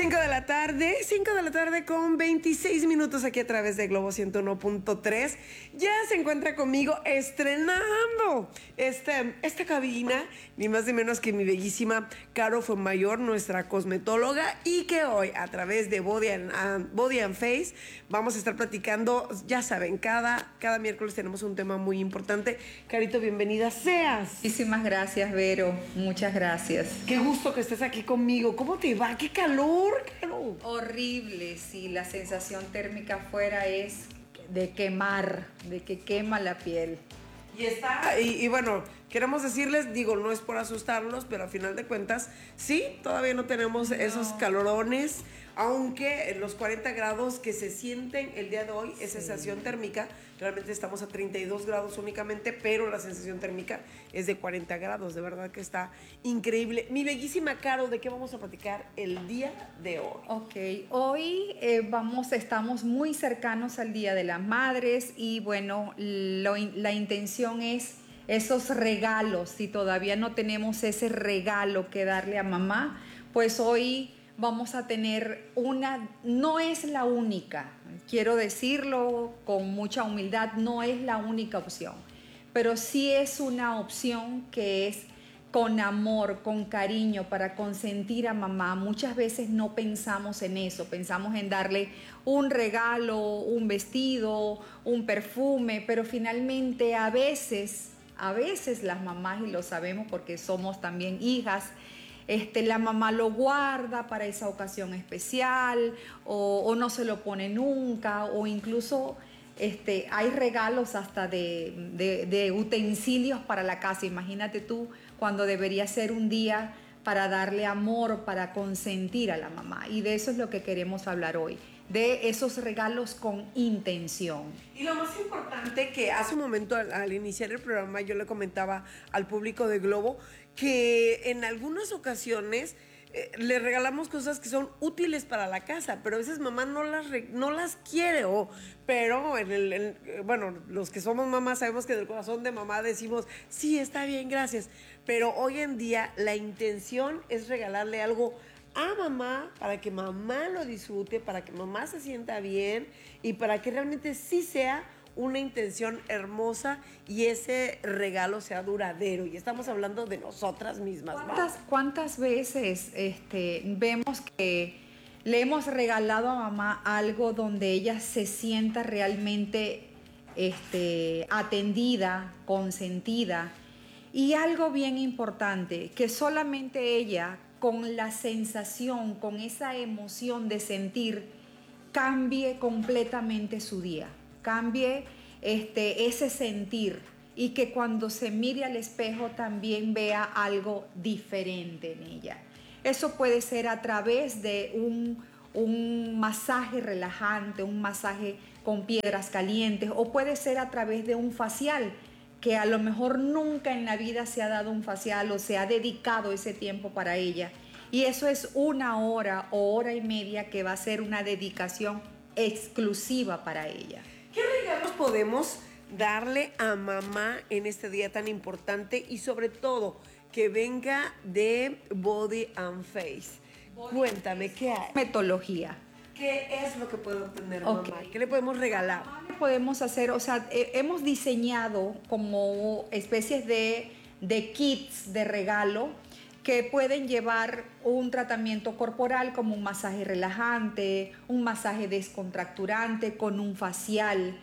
5 de la tarde con 26 minutos aquí a través de Globo 101.3. Ya se encuentra conmigo estrenando esta cabina, ni más ni menos que mi bellísima Caro Fuenmayor, nuestra cosmetóloga, y que hoy a través de Body and Face vamos a estar platicando. Ya saben, cada miércoles tenemos un tema muy importante. Carito, bienvenida seas. Muchísimas gracias, Vero. Muchas gracias. Qué gusto que estés aquí conmigo. ¿Cómo te va? ¡Qué calor, Caro! Horrible, sí, la sensación térmica afuera es de quemar, de que quema la piel. Y bueno, queremos decirles, digo, no es por asustarlos, pero a final de cuentas, sí, todavía no tenemos esos calorones, aunque los 40 grados que se sienten el día de hoy es sensación térmica. Realmente estamos a 32 grados únicamente, pero la sensación térmica es de 40 grados, de verdad que está increíble. Mi bellísima Caro, ¿de qué vamos a platicar el día de hoy? Ok, hoy estamos muy cercanos al Día de las Madres y bueno, la intención es esos regalos. Si todavía no tenemos ese regalo que darle a mamá, pues hoy vamos a tener no es la única, quiero decirlo con mucha humildad, no es la única opción, pero sí es una opción que es con amor, con cariño, para consentir a mamá. Muchas veces no pensamos en eso, pensamos en darle un regalo, un vestido, un perfume, pero finalmente a veces las mamás, y lo sabemos porque somos también hijas, la mamá lo guarda para esa ocasión especial o no se lo pone nunca, o incluso hay regalos hasta de utensilios para la casa. Imagínate tú cuando debería ser un día para darle amor, para consentir a la mamá. Y de eso es lo que queremos hablar hoy, de esos regalos con intención. Y lo más importante, que hace un momento al iniciar el programa yo le comentaba al público de Globo que en algunas ocasiones le regalamos cosas que son útiles para la casa, pero a veces mamá no las quiere, pero bueno, los que somos mamás sabemos que del corazón de mamá decimos, sí, está bien, gracias, pero hoy en día la intención es regalarle algo a mamá para que mamá lo disfrute, para que mamá se sienta bien y para que realmente sí sea una intención hermosa y ese regalo sea duradero. Y estamos hablando de nosotras mismas. ¿Cuántas veces vemos que le hemos regalado a mamá algo donde ella se sienta realmente atendida, consentida? Y algo bien importante, que solamente ella, con la sensación, con esa emoción de sentir, cambie completamente su día, cambie ese sentir, y que cuando se mire al espejo también vea algo diferente en ella. Eso puede ser a través de un masaje relajante, un masaje con piedras calientes, o puede ser a través de un facial, que a lo mejor nunca en la vida se ha dado un facial o se ha dedicado ese tiempo para ella. Y eso es 1 hora o hora y media que va a ser una dedicación exclusiva para ella. ¿Qué regalos podemos darle a mamá en este día tan importante y sobre todo que venga de Body and Face? Cuéntame, ¿qué hay? Metodología. ¿Qué es lo que puede obtener mamá? ¿Qué le podemos regalar? Le podemos hacer, hemos diseñado como especies de kits de regalo que pueden llevar un tratamiento corporal como un masaje relajante, un masaje descontracturante con un facial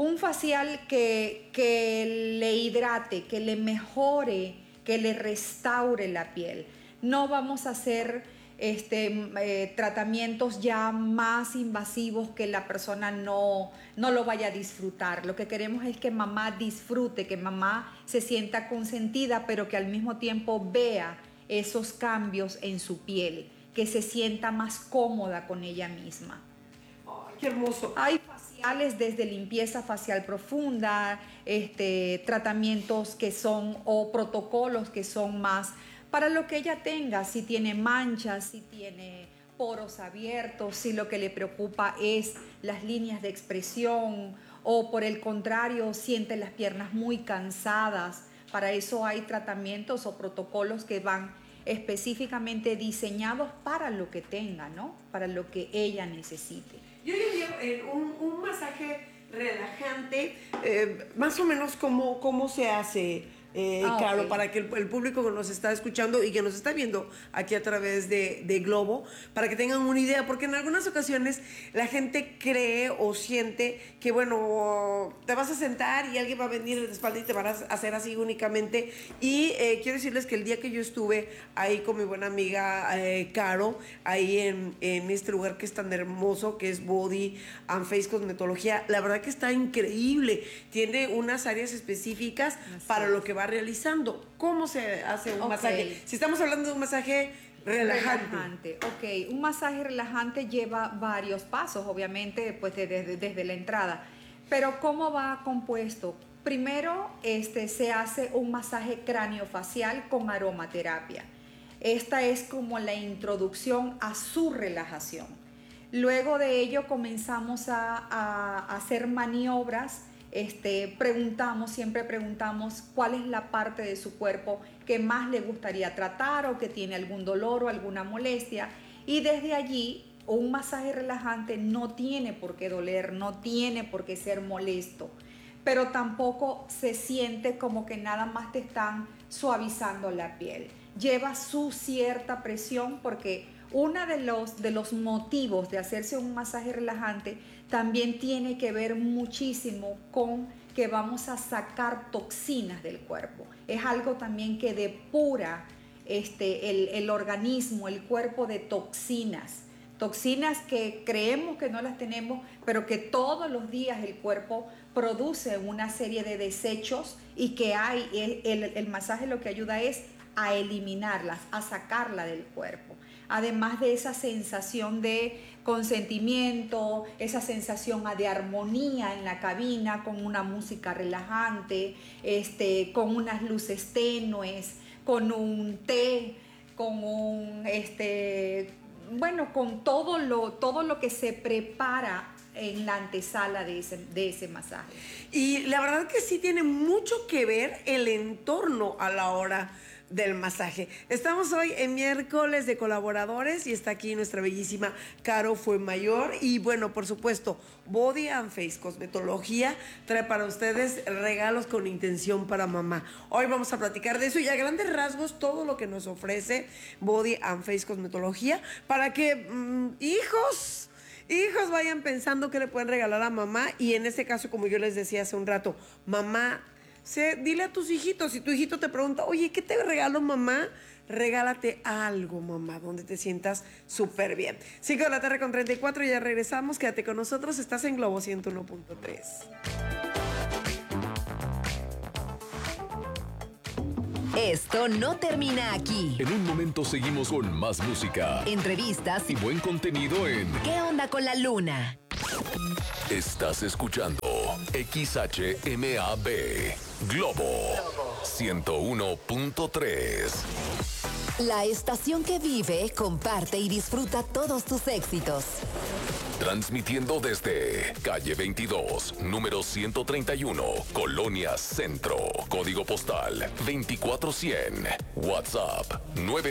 que le hidrate, que le mejore, que le restaure la piel. No vamos a hacer tratamientos ya más invasivos que la persona no lo vaya a disfrutar. Lo que queremos es que mamá disfrute, que mamá se sienta consentida, pero que al mismo tiempo vea esos cambios en su piel, que se sienta más cómoda con ella misma. ¡Ay, qué hermoso! Hay faciales desde limpieza facial profunda, tratamientos que son, o protocolos que son más para lo que ella tenga, si tiene manchas, si tiene poros abiertos, si lo que le preocupa es las líneas de expresión, o por el contrario siente las piernas muy cansadas. Para eso hay tratamientos o protocolos que van específicamente diseñados para lo que tenga, ¿no? Para lo que ella necesite. Yo diría un masaje relajante, más o menos cómo se hace, Caro, okay, para que el público que nos está escuchando y que nos está viendo aquí a través de Globo, para que tengan una idea, porque en algunas ocasiones la gente cree o siente que, bueno, te vas a sentar y alguien va a venir de la espalda y te van a hacer así únicamente. Y quiero decirles que el día que yo estuve ahí con mi buena amiga Caro, ahí en este lugar que es tan hermoso, que es Body and Face Cosmetología, la verdad que está increíble. Tiene unas áreas específicas para lo que va realizando. ¿Cómo se hace un masaje? Si estamos hablando de un masaje relajante. Ok, un masaje relajante lleva varios pasos, obviamente, pues desde la entrada. Pero ¿cómo va compuesto? Primero, se hace un masaje craniofacial con aromaterapia. Esta es como la introducción a su relajación. Luego de ello comenzamos a hacer maniobras. Siempre preguntamos cuál es la parte de su cuerpo que más le gustaría tratar o que tiene algún dolor o alguna molestia, y desde allí un masaje relajante no tiene por qué doler, no tiene por qué ser molesto, pero tampoco se siente como que nada más te están suavizando la piel. Lleva su cierta presión, porque uno de los motivos de hacerse un masaje relajante también tiene que ver muchísimo con que vamos a sacar toxinas del cuerpo. Es algo también que depura el organismo, el cuerpo, de toxinas. Toxinas que creemos que no las tenemos, pero que todos los días el cuerpo produce una serie de desechos, y que el masaje lo que ayuda es a eliminarlas, a sacarla del cuerpo. Además de esa sensación de consentimiento, esa sensación de armonía en la cabina, con una música relajante, con unas luces tenues, con un té, con con todo lo que se prepara en la antesala de ese masaje. Y la verdad que sí tiene mucho que ver el entorno a la hora del masaje. Estamos hoy en miércoles de colaboradores y está aquí nuestra bellísima Caro Fuenmayor. Y bueno, por supuesto, Body and Face Cosmetología trae para ustedes regalos con intención para mamá. Hoy vamos a platicar de eso y a grandes rasgos todo lo que nos ofrece Body and Face Cosmetología, para que hijos vayan pensando qué le pueden regalar a mamá. Y en este caso, como yo les decía hace un rato, mamá, dile a tus hijitos, si tu hijito te pregunta, oye, ¿qué te regalo, mamá? Regálate algo, mamá, donde te sientas súper bien. 5:34 de la tarde, ya regresamos. Quédate con nosotros, estás en Globo 101.3. Esto no termina aquí. En un momento seguimos con más música, Entrevistas y buen contenido en ¿Qué onda con la luna? Estás escuchando XHMAB Globo 101.3. La estación que vive, comparte y disfruta todos tus éxitos. Transmitiendo desde calle 22, número 131, Colonia Centro, código postal 24100, WhatsApp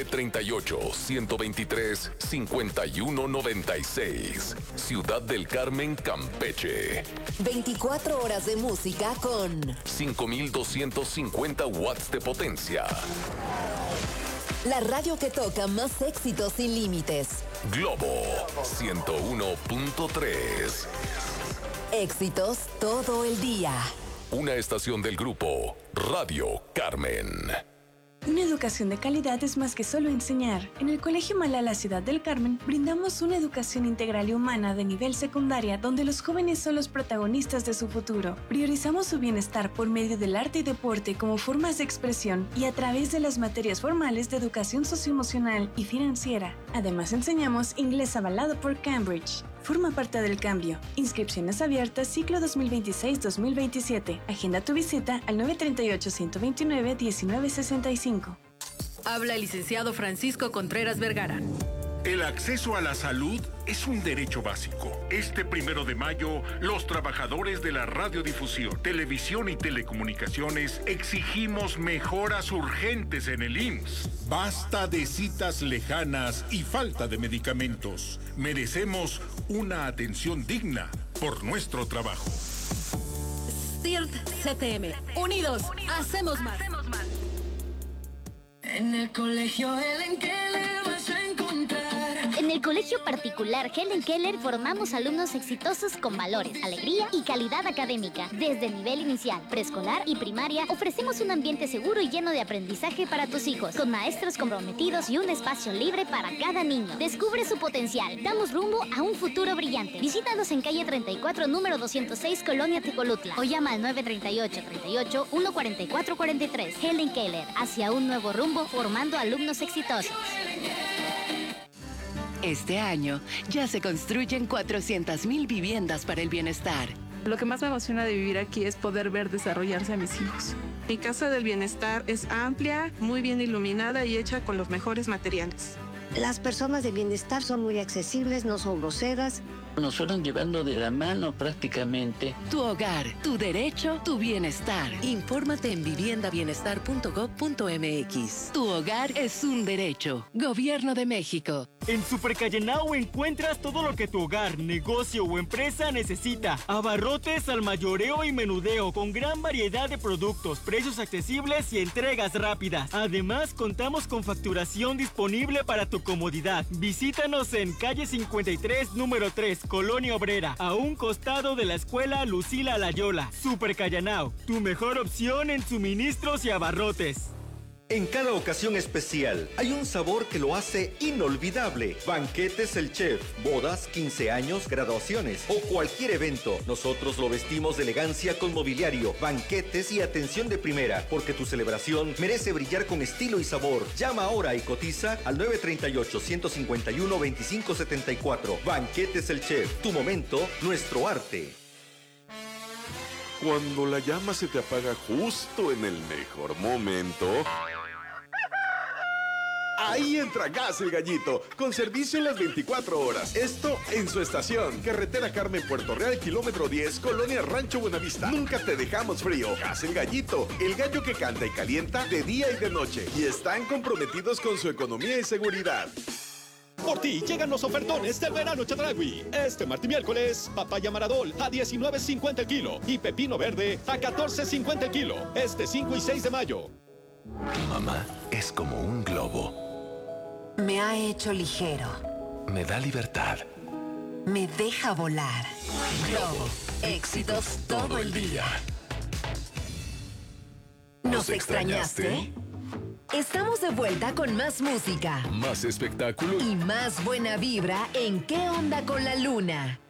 938-123-5196, Ciudad del Carmen, Campeche. 24 horas de música con 5250 watts de potencia. la radio que toca más éxitos sin límites. Globo 101.3. Éxitos todo el día. Una estación del grupo Radio Carmen. Una educación de calidad es más que solo enseñar. En el Colegio Malala Ciudad del Carmen brindamos una educación integral y humana de nivel secundaria donde los jóvenes son los protagonistas de su futuro. Priorizamos su bienestar por medio del arte y deporte como formas de expresión y a través de las materias formales de educación socioemocional y financiera. Además enseñamos inglés avalado por Cambridge. Forma parte del cambio. Inscripciones abiertas ciclo 2026-2027. Agenda tu visita al 938-129-1965. Habla el licenciado Francisco Contreras Vergara. El acceso a la salud es un derecho básico. Este 1 de mayo, los trabajadores de la radiodifusión, televisión y telecomunicaciones exigimos mejoras urgentes en el IMSS. Basta de citas lejanas y falta de medicamentos. Merecemos una atención digna por nuestro trabajo. CIRT CTM. Unidos, hacemos más. En el colegio Helen Keller vas a encontrar. En el colegio particular Helen Keller formamos alumnos exitosos con valores, alegría y calidad académica. Desde el nivel inicial, preescolar y primaria, ofrecemos un ambiente seguro y lleno de aprendizaje para tus hijos, con maestros comprometidos y un espacio libre para cada niño. Descubre su potencial. Damos rumbo a un futuro brillante. Visítanos en calle 34, número 206, Colonia Tecolutla, o llama al 938-38-144-43. Helen Keller, hacia un nuevo rumbo, formando alumnos exitosos. Este año ya se construyen 400,000 viviendas para el bienestar. Lo que más me emociona de vivir aquí es poder ver desarrollarse a mis hijos. Mi casa del bienestar es amplia, muy bien iluminada y hecha con los mejores materiales. Las personas de bienestar son muy accesibles, no son groseras. Nos fueron llevando de la mano prácticamente. Tu hogar, tu derecho, tu bienestar. Infórmate en viviendabienestar.gov.mx. Tu hogar es un derecho. Gobierno de México. En Super Callenao encuentras todo lo que tu hogar, negocio o empresa necesita. Abarrotes al mayoreo y menudeo con gran variedad de productos, precios accesibles y entregas rápidas. Además, contamos con facturación disponible para tu comodidad. Visítanos en calle 53, número 3, Colonia Obrera, a un costado de la escuela Lucila Layola. Super Callenao, tu mejor opción en suministros y abarrotes. En cada ocasión especial hay un sabor que lo hace inolvidable. Banquetes El Chef, bodas, 15 años, graduaciones o cualquier evento. Nosotros lo vestimos de elegancia con mobiliario, banquetes y atención de primera, porque tu celebración merece brillar con estilo y sabor. Llama ahora y cotiza al 938-151-2574. Banquetes El Chef, tu momento, nuestro arte. Cuando la llama se te apaga justo en el mejor momento... Ahí entra Gas El Gallito, con servicio en las 24 horas. Esto en su estación. Carretera Carmen, Puerto Real, kilómetro 10, Colonia Rancho Buenavista. Nunca te dejamos frío. Gas El Gallito, el gallo que canta y calienta de día y de noche. Y están comprometidos con su economía y seguridad. Por ti llegan los ofertones del verano Chedraui. Este martes y miércoles, papaya Maradol a $19.50 el kilo y pepino verde a $14.50 el kilo. Este 5 y 6 de mayo. Mamá es como un globo. Me ha hecho ligero. Me da libertad. Me deja volar. Globo. Éxitos todo el día. ¿Nos extrañaste? Estamos de vuelta con más música, más espectáculo y más buena vibra en ¿Qué onda con la luna?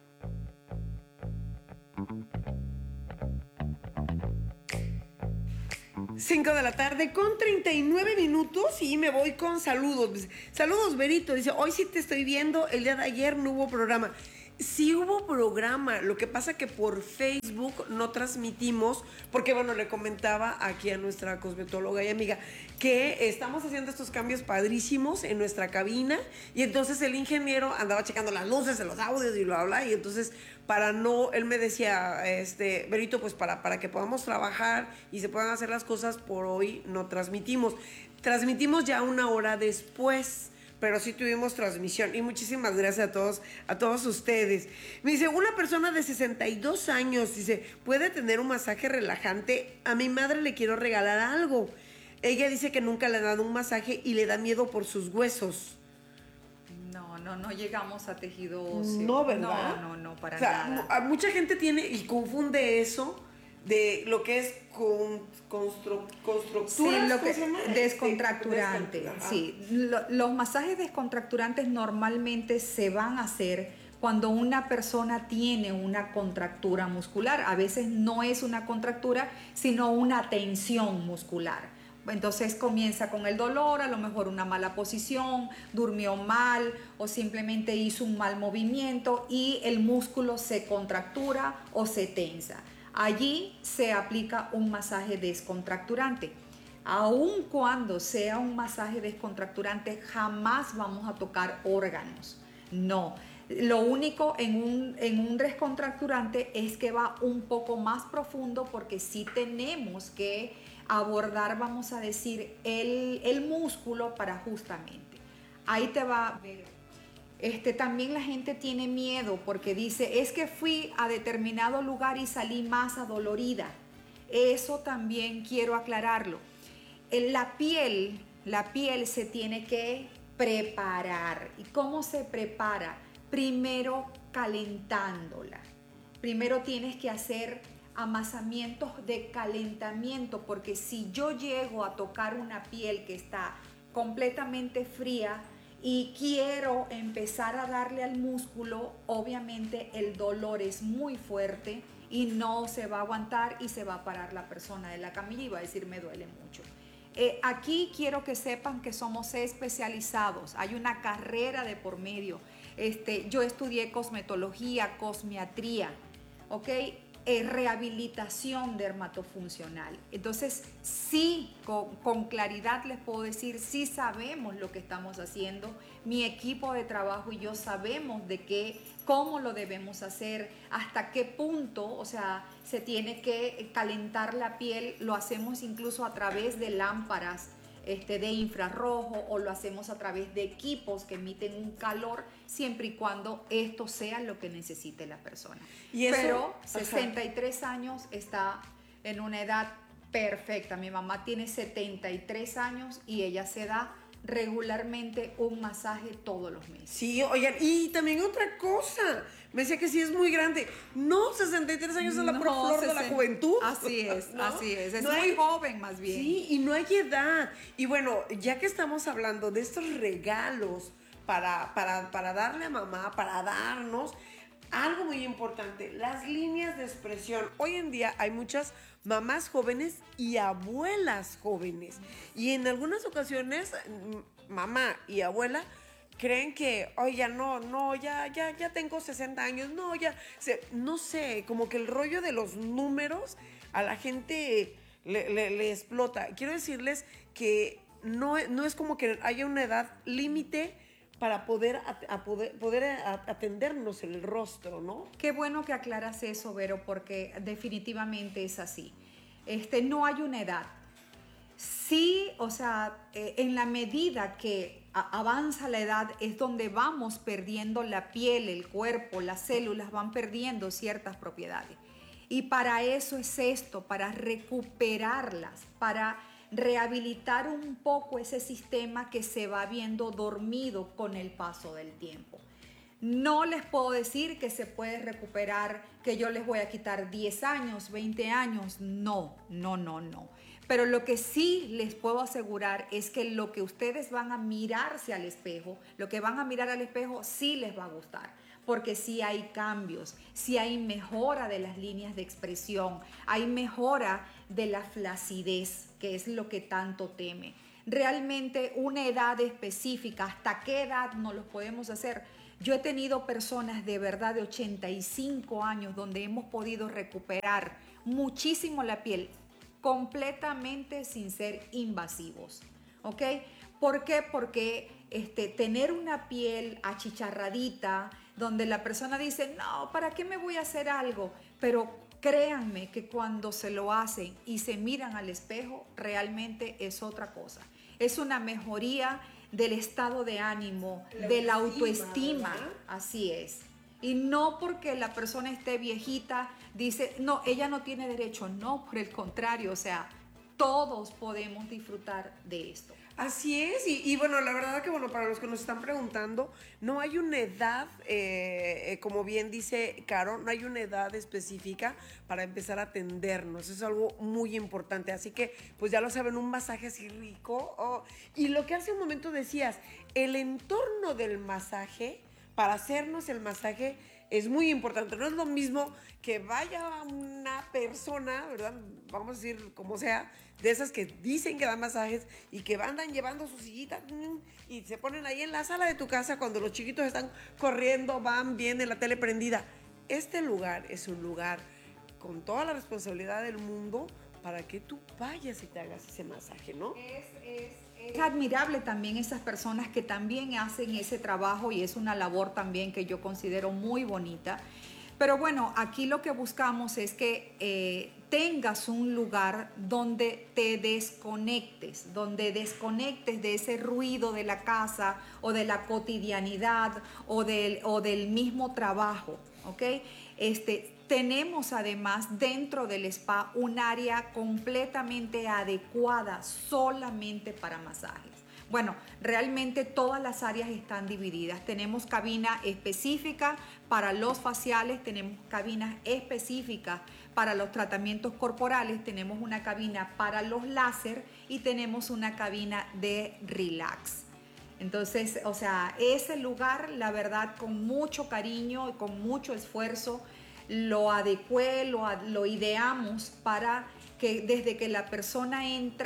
Cinco de la tarde con 39 minutos y me voy con saludos. Saludos, Berito. Dice, hoy sí te estoy viendo, el día de ayer no hubo programa. Sí hubo programa, lo que pasa que por Facebook no transmitimos, porque bueno, le comentaba aquí a nuestra cosmetóloga y amiga que estamos haciendo estos cambios padrísimos en nuestra cabina y entonces el ingeniero andaba checando las luces de los audios y bla, bla, y entonces para no, él me decía, Berito, pues para que podamos trabajar y se puedan hacer las cosas, por hoy no transmitimos. Transmitimos ya una hora después, pero sí tuvimos transmisión y muchísimas gracias a todos ustedes. Me dice, una persona de 62 años, dice, ¿puede tener un masaje relajante? A mi madre le quiero regalar algo. Ella dice que nunca le ha dado un masaje y le da miedo por sus huesos. No llegamos a tejido óseo. No, ¿verdad? No, para nada. Mucha gente tiene y confunde eso de lo que es constructura. Sí, lo que descontracturante. Sí, los masajes descontracturantes normalmente se van a hacer cuando una persona tiene una contractura muscular. A veces no es una contractura, sino una tensión muscular. Entonces comienza con el dolor, a lo mejor una mala posición, durmió mal o simplemente hizo un mal movimiento y el músculo se contractura o se tensa. Allí se aplica un masaje descontracturante. Aun cuando sea un masaje descontracturante, jamás vamos a tocar órganos. No. Lo único en un descontracturante es que va un poco más profundo, porque sí tenemos que abordar, vamos a decir, el músculo para justamente. Ahí te va a ver. También la gente tiene miedo porque dice, es que fui a determinado lugar y salí más adolorida. Eso también quiero aclararlo. La piel se tiene que preparar. ¿Y cómo se prepara? Primero calentándola. Primero tienes que hacer amasamientos de calentamiento, porque si yo llego a tocar una piel que está completamente fría y quiero empezar a darle al músculo, obviamente el dolor es muy fuerte y no se va a aguantar y se va a parar la persona de la camilla y va a decir, me duele mucho. Aquí quiero que sepan que somos especializados, hay una carrera de por medio. Yo estudié cosmetología, cosmiatría, ¿ok? Rehabilitación dermatofuncional. Entonces, sí, con claridad les puedo decir, sí sabemos lo que estamos haciendo. Mi equipo de trabajo y yo sabemos cómo lo debemos hacer, hasta qué punto, o sea, se tiene que calentar la piel. Lo hacemos incluso a través de lámparas de infrarrojo, o lo hacemos a través de equipos que emiten un calor, siempre y cuando esto sea lo que necesite la persona. Pero 63 años está en una edad perfecta. Mi mamá tiene 73 años y ella se da regularmente un masaje todos los meses. Sí, oigan, y también otra cosa, me decía que sí es muy grande. No, 63 años es la pura flor de la juventud. Así es, ¿no? Así es No muy joven más bien. Sí, y no hay edad. Y bueno, ya que estamos hablando de estos regalos para darle a mamá, para darnos, algo muy importante, las líneas de expresión. Hoy en día hay muchas mamás jóvenes y abuelas jóvenes. Y en algunas ocasiones, mamá y abuela creen que, oye, ya tengo 60 años, no sé, como que el rollo de los números a la gente le explota. Quiero decirles que no es como que haya una edad límite para poder atendernos el rostro, ¿no? Qué bueno que aclaras eso, Vero, porque definitivamente es así. No hay una edad. Sí, o sea, en la medida que avanza la edad es donde vamos perdiendo la piel, el cuerpo, las células van perdiendo ciertas propiedades. Y para eso es esto, para recuperarlas, para rehabilitar un poco ese sistema que se va viendo dormido con el paso del tiempo. No les puedo decir que se puede recuperar, que yo les voy a quitar 10 años, 20 años, no. Pero lo que sí les puedo asegurar es que lo que ustedes van a mirarse al espejo, lo que van a mirar al espejo sí les va a gustar. Porque sí hay cambios, sí hay mejora de las líneas de expresión, hay mejora de la flacidez, que es lo que tanto teme. Realmente una edad específica, ¿hasta qué edad no lo podemos hacer? Yo he tenido personas de verdad de 85 años donde hemos podido recuperar muchísimo la piel, completamente sin ser invasivos, ¿ok? ¿Por qué? Porque tener una piel achicharradita, donde la persona dice, no, ¿para qué me voy a hacer algo? Pero créanme que cuando se lo hacen y se miran al espejo, realmente es otra cosa. Es una mejoría del estado de ánimo, de la autoestima, ¿verdad? Así es. Y no porque la persona esté viejita, dice, no, ella no tiene derecho. No, por el contrario, o sea, todos podemos disfrutar de esto. Así es, y bueno, la verdad que para los que nos están preguntando, no hay una edad, como bien dice Caro, no hay una edad específica para empezar a atendernos, es algo muy importante, así que pues ya lo saben, un masaje así rico, y lo que hace un momento decías, el entorno del masaje, para hacernos el masaje es muy importante, no es lo mismo que vaya una persona, ¿verdad? Vamos a decir como sea, de esas que dicen que dan masajes y que andan llevando su sillita y se ponen ahí en la sala de tu casa cuando los chiquitos están corriendo, van, vienen, la tele prendida. Este lugar es un lugar con toda la responsabilidad del mundo para que tú vayas y te hagas ese masaje, ¿no? Es admirable también esas personas que también hacen ese trabajo y es una labor también que yo considero muy bonita. Pero bueno, aquí lo que buscamos es que tengas un lugar donde te desconectes, de ese ruido de la casa o de la cotidianidad o del mismo trabajo, ¿ok? Tenemos además dentro del spa un área completamente adecuada solamente para masajes. Bueno, realmente todas las áreas están divididas. Tenemos cabina específica para los faciales, tenemos cabinas específicas para los tratamientos corporales, tenemos una cabina para los láser y tenemos una cabina de relax. Entonces, o sea, ese lugar, la verdad, con mucho cariño y con mucho esfuerzo, lo adecué, lo ideamos para que desde que la persona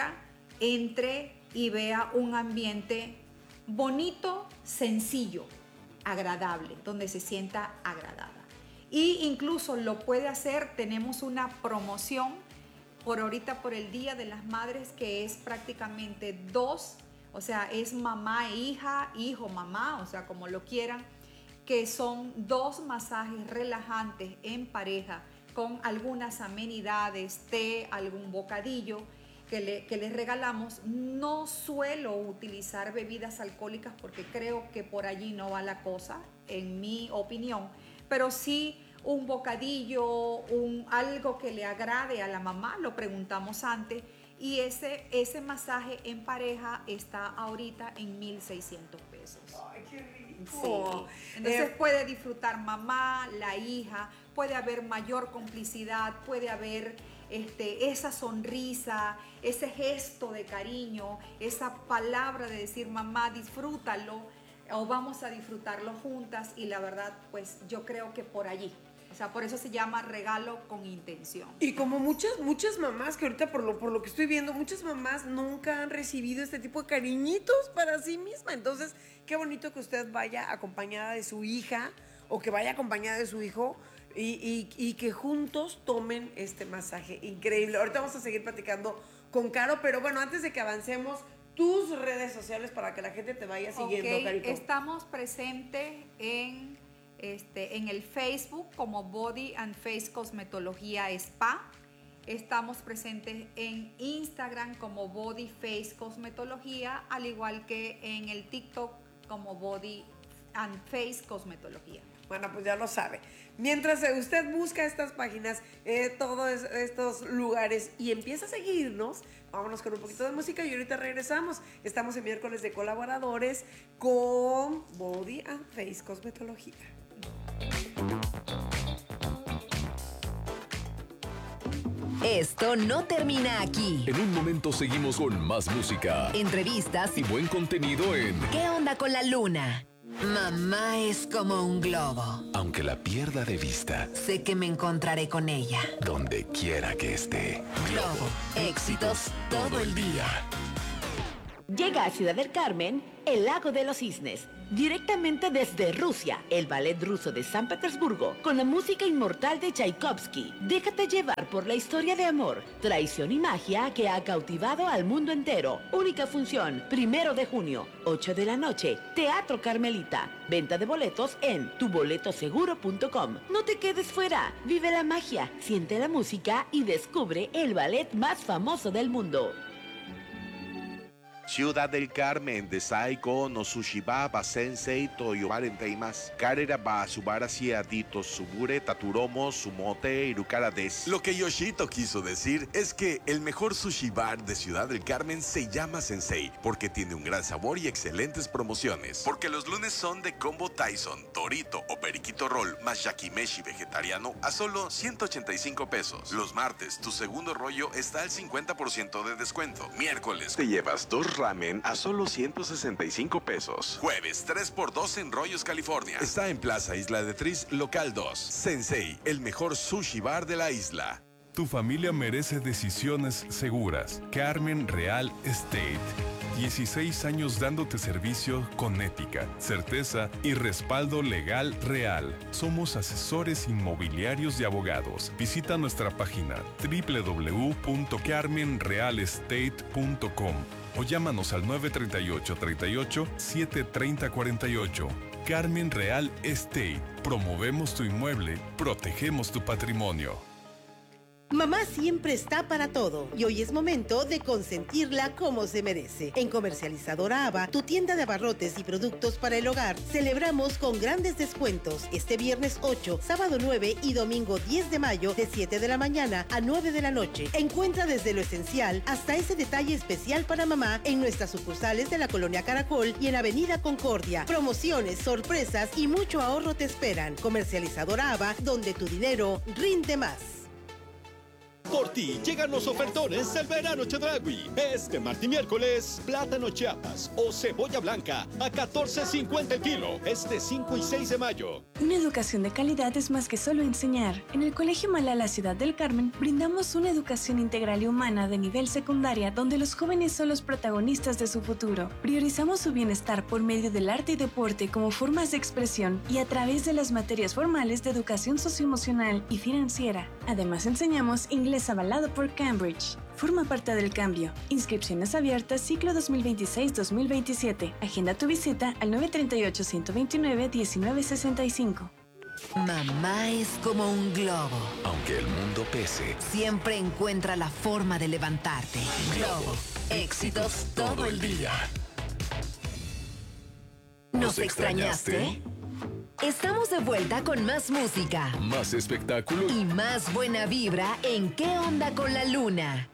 entre y vea un ambiente bonito, sencillo, agradable, donde se sienta agradada. Y incluso lo puede hacer, tenemos una promoción por ahorita por el Día de las Madres que es prácticamente 2, o sea, es mamá e hija, hijo, mamá, o sea, como lo quieran, que son 2 masajes relajantes en pareja con algunas amenidades, té, algún bocadillo que les regalamos. No suelo utilizar bebidas alcohólicas porque creo que por allí no va la cosa, en mi opinión, pero sí un bocadillo, algo que le agrade a la mamá, lo preguntamos antes, y ese masaje en pareja está ahorita en 1,600 pesos. ¡Ay, qué rico! Sí. Entonces puede disfrutar mamá, la hija, puede haber mayor complicidad, puede haber esa sonrisa, ese gesto de cariño, esa palabra de decir mamá, disfrútalo, o vamos a disfrutarlo juntas, y la verdad, pues yo creo que por allí. O sea, por eso se llama regalo con intención. Y como muchas mamás, que ahorita por lo que estoy viendo, muchas mamás nunca han recibido este tipo de cariñitos para sí misma. Entonces, qué bonito que usted vaya acompañada de su hija o que vaya acompañada de su hijo y que juntos tomen este masaje increíble. Ahorita vamos a seguir platicando con Caro, pero bueno, antes de que avancemos, tus redes sociales para que la gente te vaya siguiendo, Carito. Estamos presentes en el Facebook como Body and Face Cosmetología Spa. Estamos presentes en Instagram como Body Face Cosmetología, al igual que en el TikTok como Body and Face Cosmetología. Bueno, pues ya lo sabe. Mientras usted busca estas páginas, todos estos lugares y empieza a seguirnos, vámonos con un poquito de música y ahorita regresamos. Estamos en miércoles de colaboradores con Body and Face Cosmetología. Esto no termina aquí. En un momento seguimos con más música, entrevistas y buen contenido en ¿Qué onda con la luna? Mamá es como un globo. Aunque la pierda de vista, sé que me encontraré con ella donde quiera que esté. Globo, éxitos todo el día. Llega a Ciudad del Carmen el Lago de los Cisnes, directamente desde Rusia, el ballet ruso de San Petersburgo, con la música inmortal de Tchaikovsky. Déjate llevar por la historia de amor, traición y magia que ha cautivado al mundo entero. Única función, 1 de junio, 8 de la noche, Teatro Carmelita. Venta de boletos en tuboletoseguro.com. No te quedes fuera, vive la magia, siente la música y descubre el ballet más famoso del mundo. Ciudad del Carmen, Desai no Sushiba, Basensei, Toyobare Teimas, Karera ba Subarasia Dito Subure, Taturomo, Sumote, Irukara des. Lo que Yoshito quiso decir es que el mejor sushi bar de Ciudad del Carmen se llama Sensei, porque tiene un gran sabor y excelentes promociones. Porque los lunes son de combo Tyson, Torito o Periquito Roll, más yakimeshi vegetariano a solo 185 pesos. Los martes, tu segundo rollo está al 50% de descuento. Miércoles, te llevas 2 ramen a solo 165 pesos. Jueves, 3x2 en Rollos, California. Está en Plaza Isla de Tris, local 2. Sensei, el mejor sushi bar de la isla. Tu familia merece decisiones seguras. Carmen Real Estate. 16 años dándote servicio con ética, certeza y respaldo legal real. Somos asesores inmobiliarios y abogados. Visita nuestra página www.carmenrealestate.com o llámanos al 938-38-730-48. Carmen Real Estate. Promovemos tu inmueble, protegemos tu patrimonio. Mamá siempre está para todo y hoy es momento de consentirla como se merece. En Comercializadora Ava, tu tienda de abarrotes y productos para el hogar, celebramos con grandes descuentos este viernes 8, sábado 9 y domingo 10 de mayo de 7 de la mañana a 9 de la noche. Encuentra desde lo esencial hasta ese detalle especial para mamá en nuestras sucursales de la Colonia Caracol y en Avenida Concordia. Promociones, sorpresas y mucho ahorro te esperan. Comercializadora Ava, donde tu dinero rinde más. Por ti llegan los ofertones del verano Chedraui. Este martes y miércoles, plátano Chiapas o cebolla blanca a $14.50 el kilo. Este 5 y 6 de mayo. Una educación de calidad es más que solo enseñar. En el Colegio Malala Ciudad del Carmen brindamos una educación integral y humana de nivel secundaria donde los jóvenes son los protagonistas de su futuro. Priorizamos su bienestar por medio del arte y deporte como formas de expresión y a través de las materias formales de educación socioemocional y financiera. Además enseñamos inglés avalado por Cambridge. Forma parte del cambio. Inscripciones abiertas ciclo 2026-2027. Agenda tu visita al 938-129-1965. Mamá es como un globo. Aunque el mundo pese, Siempre encuentra la forma de levantarte. Globo. Éxitos todo el día. ¿Nos extrañaste? Estamos de vuelta con más música, más espectáculo y más buena vibra en ¿Qué onda con la luna?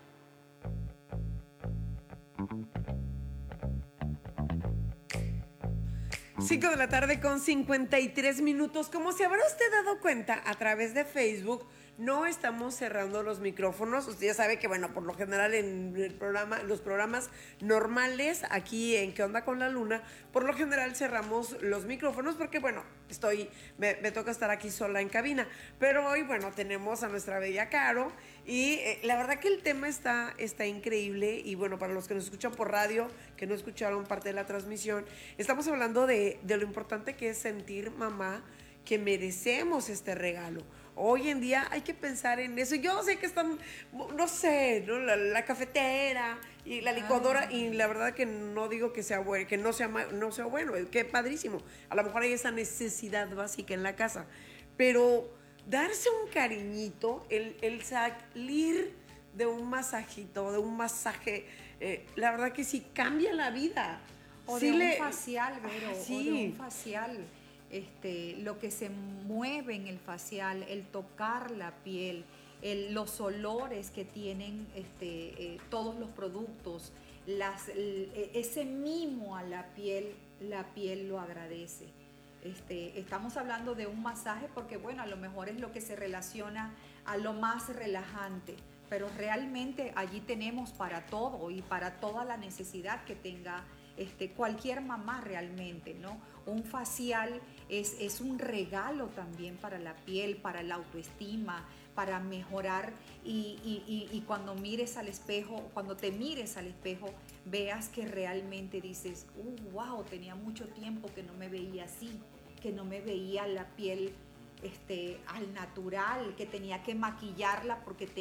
Cinco de la tarde con 53 minutos. Como se habrá usted dado cuenta a través de Facebook, no estamos cerrando los micrófonos. Usted ya sabe que, bueno, por lo general en el programa, los programas normales aquí en ¿Qué onda con la luna? Por lo general cerramos los micrófonos porque, bueno, me toca estar aquí sola en cabina. Pero hoy, bueno, tenemos a nuestra bella Caro y la verdad que el tema está increíble. Y bueno, para los que nos escuchan por radio, que no escucharon parte de la transmisión, estamos hablando de lo importante que es sentir, mamá, que merecemos este regalo. Hoy en día hay que pensar en eso. Yo sé que están, no sé, ¿no? La cafetera y la licuadora, y la verdad que no digo que sea bueno, que no sea bueno, que padrísimo. A lo mejor hay esa necesidad básica en la casa, pero darse un cariñito, el salir de un masajito, de un masaje, la verdad que sí cambia la vida. O sí de un facial, Vero, sí. o de un facial. Lo que se mueve en el facial, el tocar la piel, los olores que tienen todos los productos, ese mimo a la piel lo agradece. Estamos hablando de un masaje porque, bueno, a lo mejor es lo que se relaciona a lo más relajante, pero realmente allí tenemos para todo y para toda la necesidad que tenga cualquier mamá realmente, ¿no? Un facial es un regalo también para la piel, para la autoestima, para mejorar y cuando mires al espejo, cuando te mires al espejo, veas que realmente dices, wow, tenía mucho tiempo que no me veía así, que no me veía la piel al natural, que tenía que maquillarla porque